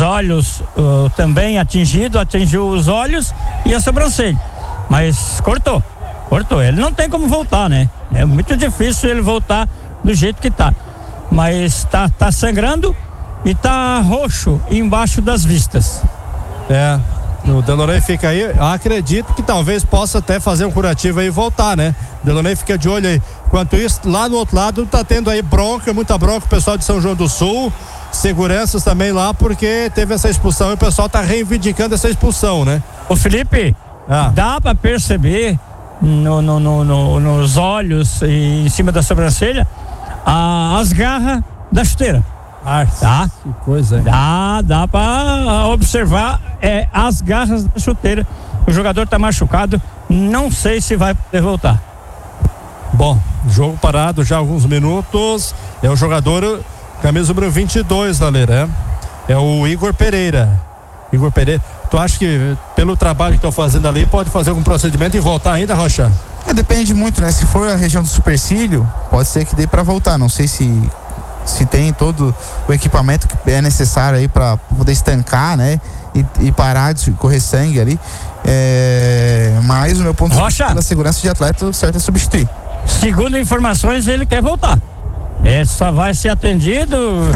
olhos também atingiu os olhos e a sobrancelha, mas cortou, ele não tem como voltar, né? É muito difícil ele voltar do jeito que tá, mas tá sangrando e tá roxo embaixo das vistas. O Deloney fica aí, acredito que talvez possa até fazer um curativo aí e voltar, né? Deloney fica de olho aí. Enquanto isso, lá no outro lado tá tendo aí muita bronca, o pessoal de São João do Sul, seguranças também lá, porque teve essa expulsão e o pessoal tá reivindicando essa expulsão, né? Ô Felipe, dá pra perceber nos olhos e em cima da sobrancelha as garras da chuteira. Tá? Que coisa, hein? Dá pra observar as garras da chuteira. O jogador tá machucado, não sei se vai poder voltar. Bom, jogo parado já há alguns minutos. É o jogador camisa número 22, galera. É o Igor Pereira. Tu acha que pelo trabalho que estão fazendo ali pode fazer algum procedimento e voltar ainda, Rocha? Depende muito, né? Se for a região do supercílio, pode ser que dê pra voltar. Não sei se tem todo o equipamento que é necessário aí para poder estancar, né? E parar de correr sangue ali. Mas o meu ponto de vista, pela segurança de atleta, o certo é substituir. Segundo informações, ele quer voltar. Só vai ser atendido.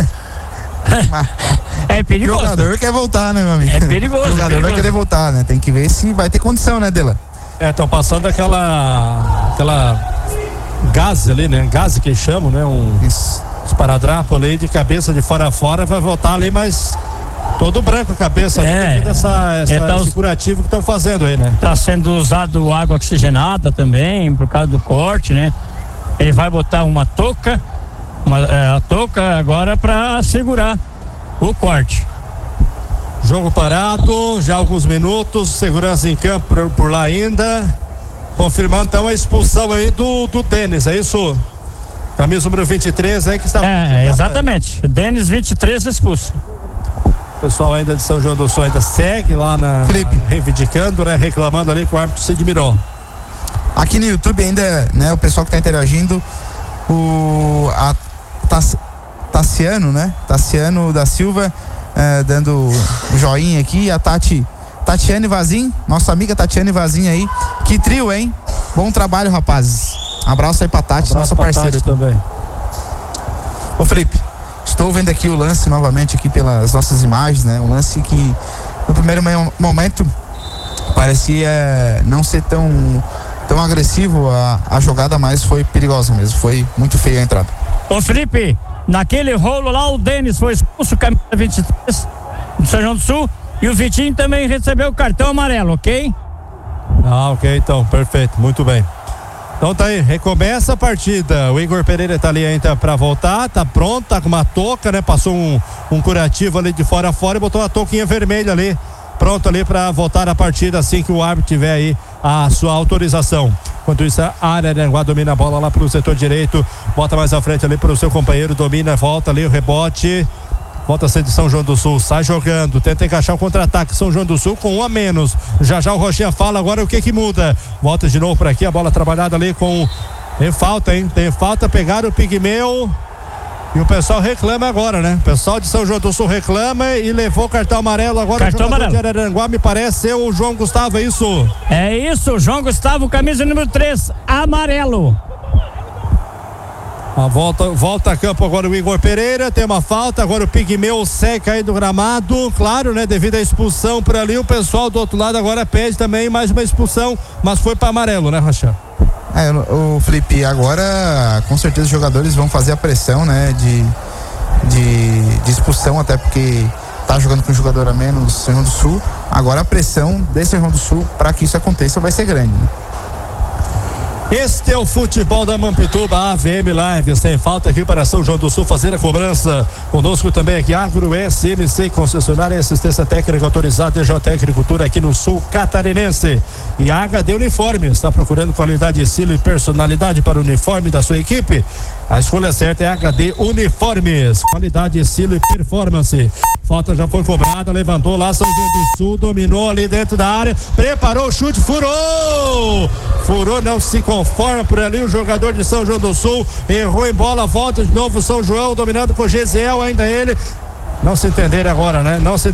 É perigoso. O jogador quer voltar, né, meu amigo? É perigoso. O jogador vai querer voltar, né? Tem que ver se vai ter condição, né, Dela? Estão passando aquela gás ali, né? Gás que chamam, né? Esparadrapo ali de cabeça de fora a fora, vai voltar ali, mas todo branco a cabeça devido a esse curativo que estão fazendo aí, né? Tá sendo usado água oxigenada também, por causa do corte, né? Ele vai botar uma touca, a touca agora para segurar o corte. Jogo parado, já há alguns minutos, segurança em campo por lá ainda, confirmando então a expulsão aí do Denis, é isso? Camisa número 23 aí que está. Exatamente. Denis 23 expulso. O pessoal ainda de São João do Sul ainda segue lá reivindicando, né? Reclamando ali com o árbitro Cid Miró. Aqui no YouTube ainda, né? O pessoal que está interagindo, Tassiano, né? Tassiano da Silva, dando um joinha aqui. A Tatiane Vazin, nossa amiga Tatiane Vazin aí. Que trio, hein? Bom trabalho, rapazes. Abraço aí pra Tati, nossa parceira também. Ô Felipe, estou vendo aqui o lance novamente aqui pelas nossas imagens, né? Um lance que no primeiro momento parecia não ser tão agressivo a jogada, mas foi perigosa mesmo, foi muito feia a entrada. Ô Felipe, naquele rolo lá o Denis foi expulso, camisa 23 do São João do Sul, e o Vitinho também recebeu o cartão amarelo, ok? Ok, então, perfeito, muito bem. Então tá aí, recomeça a partida. O Igor Pereira tá ali ainda pra voltar, tá pronto, tá com uma touca, né? Passou um curativo ali de fora a fora e botou uma touquinha vermelha ali, pronto ali pra voltar a partida assim que o árbitro tiver aí a sua autorização. Enquanto isso, a Araranguá domina a bola lá pro setor direito, bota mais à frente ali pro seu companheiro, domina, volta ali o rebote. Volta a ser de São João do Sul, sai jogando, tenta encaixar o contra-ataque. São João do Sul com um a menos. Já o Rochinha fala agora o que muda. Volta de novo por aqui, a bola trabalhada ali com. Tem falta, hein? Tem falta, pegaram o Pigmeu. E o pessoal reclama agora, né? O pessoal de São João do Sul reclama e levou cartão amarelo agora. Cartão amarelo de Araranguá, me parece ser o João Gustavo, é isso? É isso, João Gustavo, camisa número 3, amarelo. Volta a campo agora o Igor Pereira, tem uma falta, agora o Pigmeu seca aí do gramado, claro, né, devido à expulsão por ali, o pessoal do outro lado agora pede também mais uma expulsão, mas foi para amarelo, né, Rocha? O Felipe, agora com certeza os jogadores vão fazer a pressão, né, de expulsão, até porque tá jogando com um jogador a menos São João do Sul. Agora a pressão desse São João do Sul para que isso aconteça vai ser grande, né? Este é o futebol da Mampituba AVM Live, sem falta aqui para São João do Sul fazer a cobrança. Conosco também aqui Agro SMC, concessionária e assistência técnica autorizada DJ Agricultura aqui no Sul Catarinense. E a HD Uniformes, está procurando qualidade, estilo e personalidade para o uniforme da sua equipe? A escolha certa é HD Uniformes, qualidade, estilo e performance. Falta já foi cobrada, levantou lá São João do Sul, dominou ali dentro da área, preparou o chute, furou, não se conforma por ali o jogador de São João do Sul, errou em bola, volta de novo São João, dominando com o Gesiel, ainda ele, não se entenderam agora, né? Não se